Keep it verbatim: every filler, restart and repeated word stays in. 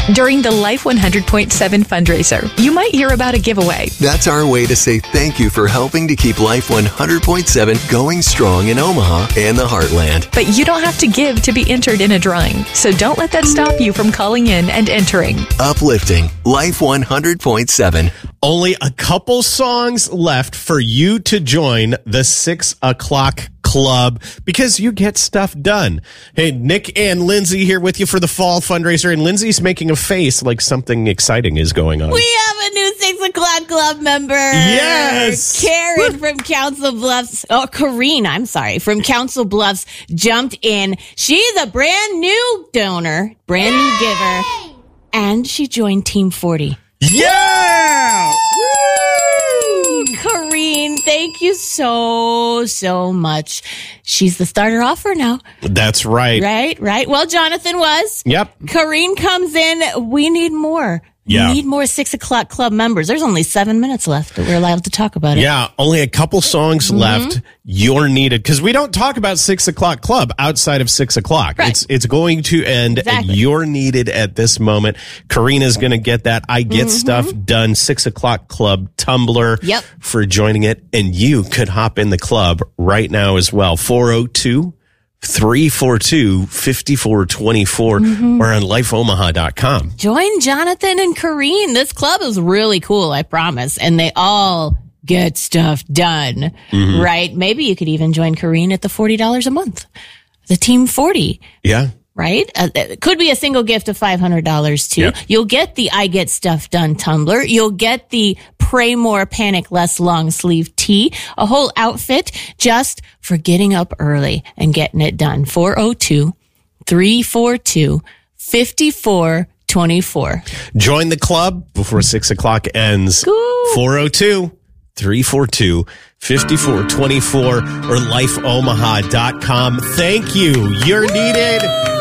During the Life one hundred point seven fundraiser, you might hear about a giveaway. That's our way to say thank you for helping to keep Life one hundred point seven going strong in Omaha and the Heartland. But you don't have to give to be entered in a drawing, so don't let that stop you from calling in and entering. Uplifting Life one hundred point seven. Only a couple songs left for you to join the six o'clock club because you get stuff done. Hey, Nick and Lindsay here with you for the fall fundraiser, and Lindsay's making a face like something exciting is going on. We have a new six o'clock club member. Yes. Karen from Council Bluffs. Oh, Kareen, I'm sorry, from Council Bluffs jumped in. She's a brand new donor, brand Yay! new giver, and she joined Team forty. Yeah! Woo! Kareen, thank you so, so much. She's the starter offer now. That's right. Right, right. Well, Jonathan was. Yep. Kareen comes in. We need more. Yeah. We need more six o'clock club members. There's only seven minutes left that we're allowed to talk about it. Yeah, only a couple songs mm-hmm. left. You're needed because we don't talk about six o'clock club outside of six o'clock. Right. It's it's going to end, exactly. and you're needed at this moment. Karina's going to get that I get mm-hmm. stuff done. Six o'clock club Tumblr yep. for joining it, and you could hop in the club right now as well. four oh two three four two, five four two four mm-hmm. or on life omaha dot com. Join Jonathan and Kareen. This club is really cool, I promise. And they all get stuff done, mm-hmm. right? Maybe you could even join Kareen at the forty dollars a month. The Team forty. Yeah. Right? Uh, it could be a single gift of five hundred dollars too. Yep. You'll get the I Get Stuff Done tumbler. You'll get the Pray More, Panic Less long sleeve tee, a whole outfit just for getting up early and getting it done. four oh two, three four two, five four two four. Join the club before six o'clock ends. four oh two, three four two, five four two four or life omaha dot com. Thank you. You're needed.